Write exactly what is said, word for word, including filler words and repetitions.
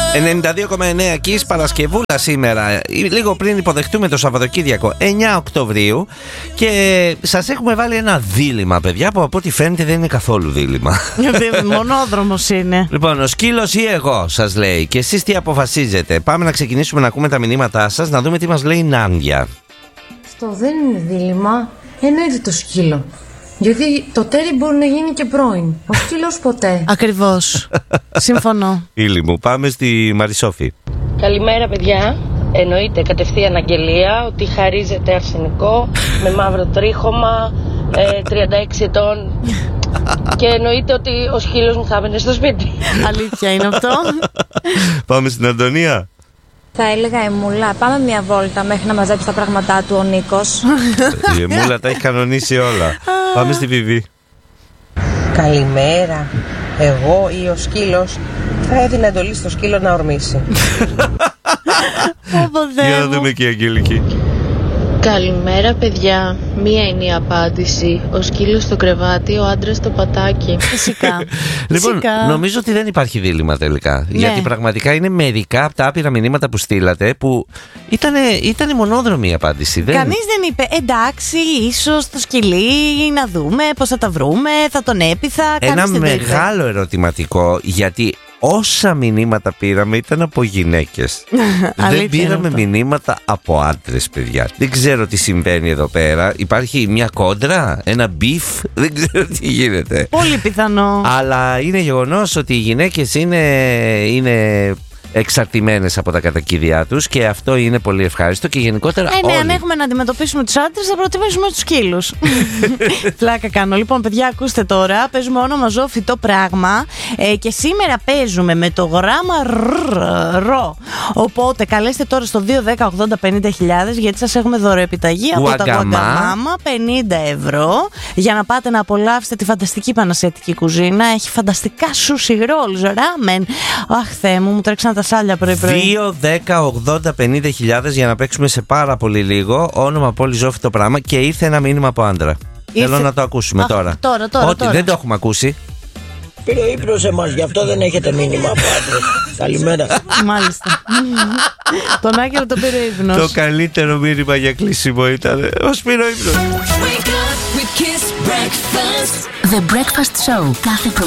ενενήντα δύο κόμμα εννέα Kiss, Παρασκευούλα σήμερα. Λίγο πριν υποδεχτούμε το Σαββατοκύριακο εννέα Οκτωβρίου. Και σας έχουμε βάλει ένα δίλημμα, παιδιά, που από ό,τι φαίνεται δεν είναι καθόλου δίλημμα. Μονόδρομος είναι. Λοιπόν, ο σκύλος ή εγώ, σας λέει. Και εσείς τι αποφασίζετε? Πάμε να ξεκινήσουμε να ακούμε τα μηνύματά σας, να δούμε τι μας λέει η Νάντια. Αυτό δεν είναι δίλημμα. Εννοείται το σκύλο. Γιατί το τέρι μπορεί να γίνει και πρώην. Ο σκύλος ποτέ. Ακριβώς. Συμφωνώ. Φίλοι μου, πάμε στη Μαρισόφη. Καλημέρα, παιδιά. Εννοείται κατευθείαν αγγελία ότι χαρίζεται αρσενικό με μαύρο τρίχωμα, ε, τριάντα έξι ετών. Και εννοείται ότι ο σκύλος μου θα έμενε στο σπίτι. Αλήθεια είναι αυτό. Πάμε στην Αντωνία. Θα έλεγα Εμούλα, πάμε μια βόλτα μέχρι να μαζέψει τα πράγματά του ο Νίκος. Η Εμούλα τα έχει κανονίσει όλα. Πάμε στη Βιβί. Καλημέρα. Εγώ ή ο σκύλος θα έδινα εντολή στο σκύλο να ορμήσει. Για να δούμε και η Αγγελική. Καλημέρα, παιδιά. Μία είναι η απάντηση. Ο σκύλος στο κρεβάτι, ο άντρας στο πατάκι. Φυσικά. Λοιπόν, Φυσικά. νομίζω ότι δεν υπάρχει δίλημμα τελικά. Ναι. Γιατί πραγματικά είναι μερικά από τα άπειρα μηνύματα που στείλατε που ήταν μονόδρομη η απάντηση. Δεν... Κανείς δεν είπε εντάξει, ίσως το σκυλί, να δούμε πώς θα τα βρούμε, θα τον έπειθα. Ένα μεγάλο ερωτηματικό, γιατί όσα μηνύματα πήραμε ήταν από γυναίκες. Δεν πήραμε μηνύματα από άντρες, παιδιά. Δεν ξέρω τι συμβαίνει εδώ πέρα. Υπάρχει μια κόντρα, ένα μπιφ. Δεν ξέρω τι γίνεται. Πολύ πιθανό. Αλλά είναι γεγονός ότι οι γυναίκες είναι, είναι εξαρτημένες από τα κατοικίδια τους και αυτό είναι πολύ ευχάριστο και γενικότερα Ε, ναι, όλοι. αν έχουμε να αντιμετωπίσουμε τους άντρες θα προτιμήσουμε τους σκύλους. Πλάκα κάνω. Λοιπόν, παιδιά, ακούστε τώρα. Παίζουμε όνομα ζώο φυτό πράγμα ε, και σήμερα παίζουμε με το γράμμα ρο. Οπότε καλέστε τώρα στο δύο δέκα ογδόντα πενήντα χιλιάδες γιατί σας έχουμε δωροεπιταγή από τα Γουαγκαμάμα πενήντα ευρώ για να πάτε να απολαύσετε τη φανταστική πανασιατική κουζίνα. Έχει φανταστικά σούσι ρόλ, ράμεν. Αχ, Θεέ μου, μου τρέξαν τα σάλια πρωί-πρωί. δύο δέκα ογδόντα πενήντα χιλιάδες για να παίξουμε σε πάρα πολύ λίγο. Όνομα πόλη ζώο φυτό πράγμα και ήρθε ένα μήνυμα από άντρα. Ήρθε... Θέλω να το ακούσουμε Αχ, τώρα. τώρα, τώρα. Ότι τώρα. δεν το έχουμε ακούσει. Πήρε ύπνο σε εμάς, γι' αυτό δεν έχετε μήνυμα από άντρες. Καλημέρα. Μάλιστα. Τον Άκυρο το πήρε ύπνος. Το καλύτερο μήνυμα για κλείσιμο ήταν ο Σπύρο ύπνος. The Breakfast Show κάθε